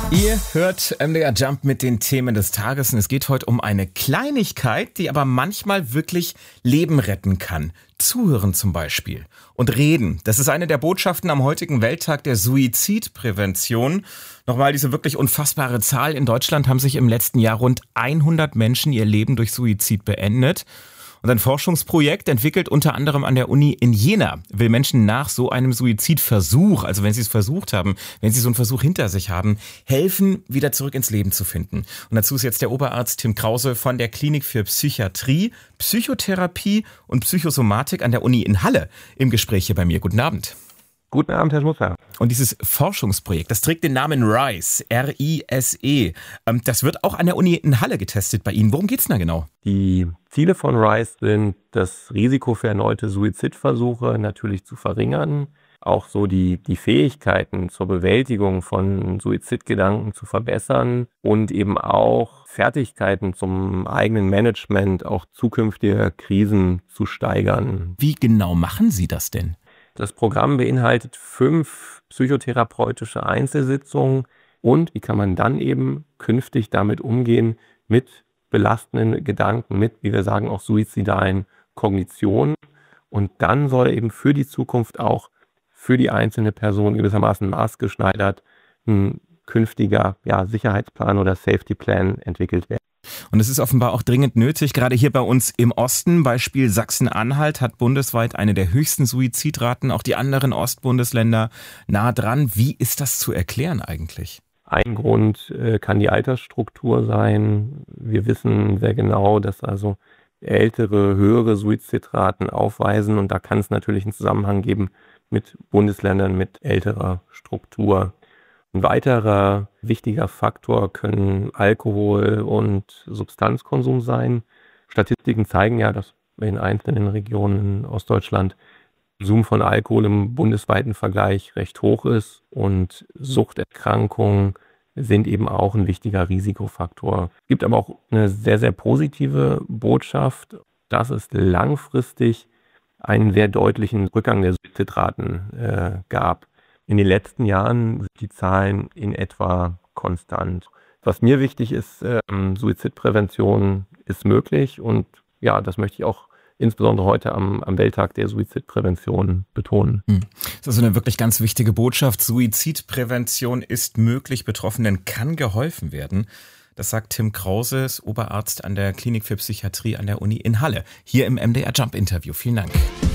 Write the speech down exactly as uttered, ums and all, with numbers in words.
Ihr hört M D R Jump mit den Themen des Tages und es geht heute um eine Kleinigkeit, die aber manchmal wirklich Leben retten kann. Zuhören zum Beispiel und reden. Das ist eine der Botschaften am heutigen Welttag der Suizidprävention. Nochmal diese wirklich unfassbare Zahl. In Deutschland haben sich im letzten Jahr rund hundert Menschen ihr Leben durch Suizid beendet. Und ein Forschungsprojekt, entwickelt unter anderem an der Uni in Jena, will Menschen nach so einem Suizidversuch, also wenn sie es versucht haben, wenn sie so einen Versuch hinter sich haben, helfen, wieder zurück ins Leben zu finden. Und dazu ist jetzt der Oberarzt Tim Krause von der Klinik für Psychiatrie, Psychotherapie und Psychosomatik an der Uni in Halle im Gespräch hier bei mir. Guten Abend. Guten Abend, Herr Schmutzer. Und dieses Forschungsprojekt, das trägt den Namen RISE, R I S E. Das wird auch an der Uni in Halle getestet bei Ihnen. Worum geht's denn da genau? Die Ziele von RISE sind, das Risiko für erneute Suizidversuche natürlich zu verringern, auch so die, die Fähigkeiten zur Bewältigung von Suizidgedanken zu verbessern und eben auch Fertigkeiten zum eigenen Management, auch zukünftiger Krisen zu steigern. Wie genau machen Sie das denn? Das Programm beinhaltet fünf psychotherapeutische Einzelsitzungen und wie kann man dann eben künftig damit umgehen mit belastenden Gedanken, mit, wie wir sagen, auch suizidalen Kognitionen. Und dann soll eben für die Zukunft auch für die einzelne Person gewissermaßen maßgeschneidert ein künftiger ja, Sicherheitsplan oder Safety Plan entwickelt werden. Und es ist offenbar auch dringend nötig, gerade hier bei uns im Osten, Beispiel Sachsen-Anhalt hat bundesweit eine der höchsten Suizidraten, auch die anderen Ostbundesländer nah dran. Wie ist das zu erklären eigentlich? Ein Grund äh, kann die Altersstruktur sein. Wir wissen sehr genau, dass also ältere, höhere Suizidraten aufweisen und da kann es natürlich einen Zusammenhang geben mit Bundesländern mit älterer Struktur. Ein weiterer wichtiger Faktor können Alkohol und Substanzkonsum sein. Statistiken zeigen ja, dass in einzelnen Regionen in Ostdeutschland der Konsum von Alkohol im bundesweiten Vergleich recht hoch ist und Suchterkrankungen sind eben auch ein wichtiger Risikofaktor. Es gibt aber auch eine sehr, sehr positive Botschaft, dass es langfristig einen sehr deutlichen Rückgang der Suizidraten äh, gab. In den letzten Jahren sind die Zahlen in etwa konstant. Was mir wichtig ist, ähm, Suizidprävention ist möglich und ja, das möchte ich auch insbesondere heute am, am Welttag der Suizidprävention betonen. Hm. Das ist also eine wirklich ganz wichtige Botschaft. Suizidprävention ist möglich, Betroffenen kann geholfen werden. Das sagt Tim Krause, Oberarzt an der Klinik für Psychiatrie an der Uni in Halle, hier im M D R Jump Interview. Vielen Dank.